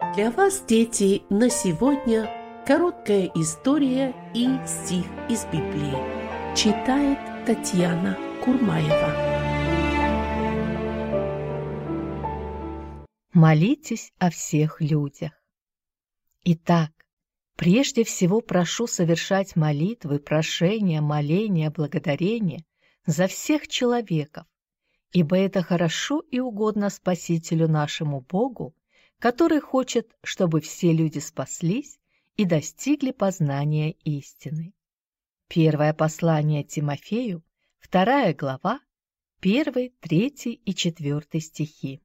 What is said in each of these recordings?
Для вас, дети, на сегодня короткая история и стих из Библии. Читает Татьяна Курмаева. Молитесь о всех людях. Итак, прежде всего прошу совершать молитвы, прошения, моления, благодарения за всех человеков, ибо это хорошо и угодно Спасителю нашему Богу, который хочет, чтобы все люди спаслись и достигли познания истины. Первое послание Тимофею, 2 глава, 1, 3 и 4 стихи.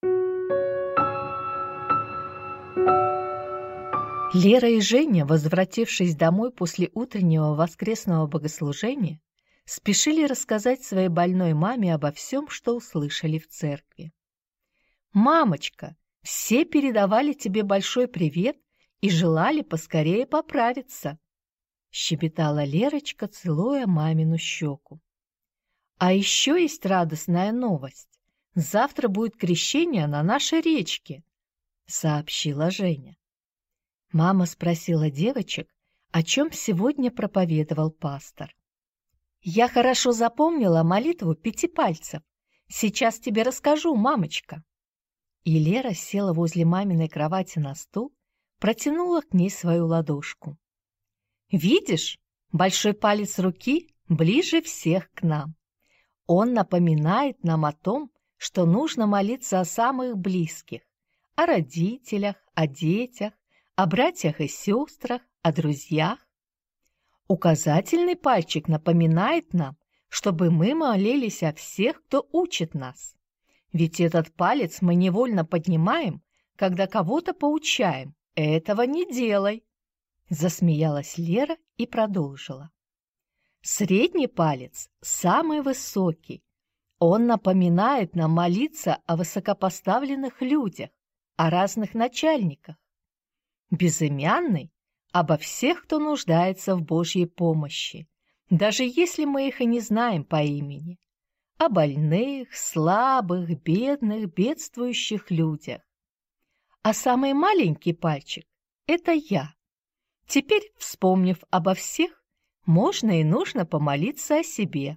Лера и Женя, возвратившись домой после утреннего воскресного богослужения, спешили рассказать своей больной маме обо всем, что услышали в церкви. «Мамочка, все передавали тебе большой привет и желали поскорее поправиться», — щебетала Лерочка, целуя мамину щеку. «А еще есть радостная новость. Завтра будет крещение на нашей речке», — сообщила Женя. Мама спросила девочек, о чем сегодня проповедовал пастор. «Я хорошо запомнила молитву 5 пальцев. Сейчас тебе расскажу, мамочка». И Лера села возле маминой кровати на стул, протянула к ней свою ладошку. «Видишь, большой палец руки ближе всех к нам. Он напоминает нам о том, что нужно молиться о самых близких, о родителях, о детях, о братьях и сестрах, о друзьях. Указательный пальчик напоминает нам, чтобы мы молились о всех, кто учит нас. Ведь этот палец мы невольно поднимаем, когда кого-то поучаем. Этого не делай!» Засмеялась Лера и продолжила. «Средний палец самый высокий. Он напоминает нам молиться о высокопоставленных людях, о разных начальниках. Безымянный — обо всех, кто нуждается в Божьей помощи, даже если мы их и не знаем по имени. О больных, слабых, бедных, бедствующих людях. А самый маленький пальчик — это я. Теперь, вспомнив обо всех, можно и нужно помолиться о себе.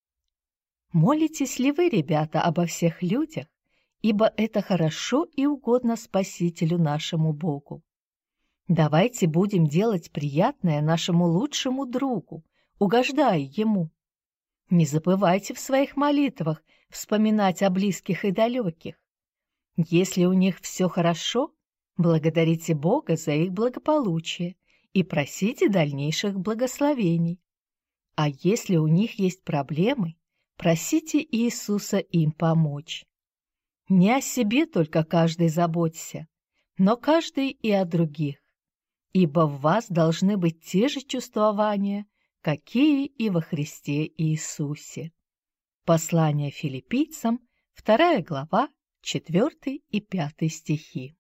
Молитесь ли вы, ребята, обо всех людях, ибо это хорошо и угодно Спасителю нашему Богу? Давайте будем делать приятное нашему лучшему другу, угождая ему. Не забывайте в своих молитвах вспоминать о близких и далеких. Если у них все хорошо, благодарите Бога за их благополучие и просите дальнейших благословений. А если у них есть проблемы, просите Иисуса им помочь. Не о себе только каждый заботься, но каждый и о других, ибо в вас должны быть те же чувствования, какие и во Христе Иисусе. Послание Филиппийцам, 2 глава, 4 и 5 стихи.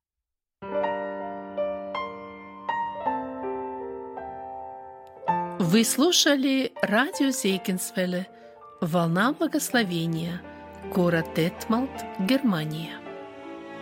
Вы слушали радио Зейгенсвелле «Волна благословения», город Детмалт, Германия.